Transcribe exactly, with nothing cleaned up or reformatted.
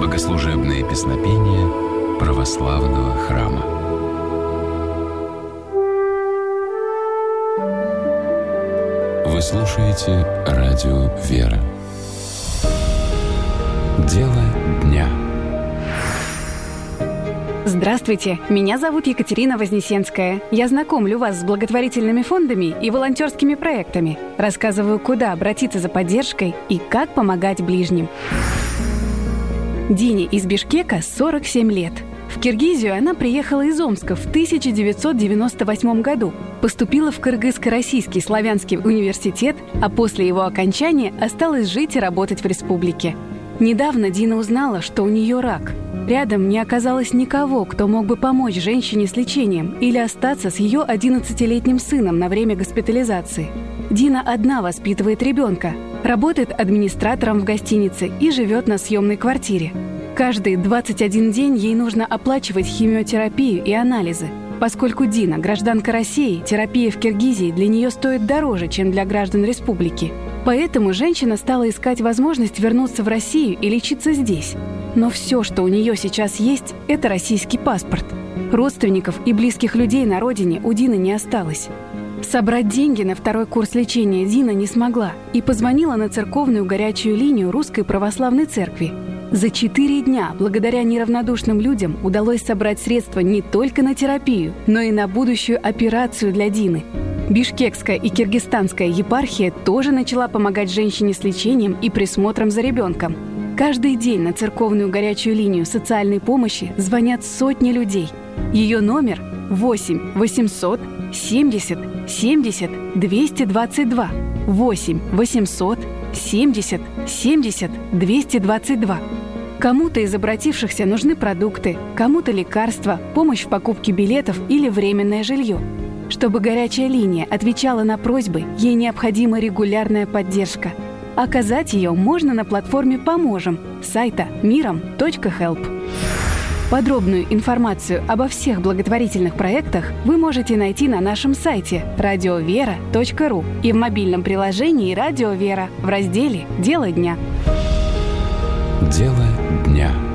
Богослужебные песнопения православного храма. Вы слушаете радио «Вера». Дело дня. Здравствуйте, меня зовут Екатерина Вознесенская. Я знакомлю вас с благотворительными фондами и волонтерскими проектами. Рассказываю, куда обратиться за поддержкой и как помогать ближним. Дине из Бишкека сорок семь лет. В Киргизию она приехала из Омска в тысяча девятьсот девяносто восьмом году. Поступила в Кыргызско-Российский славянский университет, а после его окончания осталась жить и работать в республике. Недавно Дина узнала, что у нее рак. Рядом не оказалось никого, кто мог бы помочь женщине с лечением или остаться с ее одиннадцатилетним сыном на время госпитализации. Дина одна воспитывает ребенка, работает администратором в гостинице и живет на съемной квартире. Каждые двадцать один день ей нужно оплачивать химиотерапию и анализы. Поскольку Дина – гражданка России, терапия в Киргизии для нее стоит дороже, чем для граждан республики. Поэтому женщина стала искать возможность вернуться в Россию и лечиться здесь. Но все, что у нее сейчас есть, это российский паспорт. Родственников и близких людей на родине у Дины не осталось. Собрать деньги на второй курс лечения Дина не смогла и позвонила на церковную горячую линию Русской Православной Церкви. За четыре дня, благодаря неравнодушным людям, удалось собрать средства не только на терапию, но и на будущую операцию для Дины. Бишкекская и Киргизстанская епархия тоже начала помогать женщине с лечением и присмотром за ребенком. Каждый день на церковную горячую линию социальной помощи звонят сотни людей. Ее номер восемь восемьсот семьдесят семьдесят двести двадцать два. восемь восемьсот семьдесят семьдесят двести двадцать два. Кому-то из обратившихся нужны продукты, кому-то лекарства, помощь в покупке билетов или временное жилье. Чтобы горячая линия отвечала на просьбы, ей необходима регулярная поддержка. Оказать ее можно на платформе «Поможем» сайта миром точка хелп. Подробную информацию обо всех благотворительных проектах вы можете найти на нашем сайте радио вера точка ру и в мобильном приложении «Радио Вера» в разделе «Дело дня». Дело дня.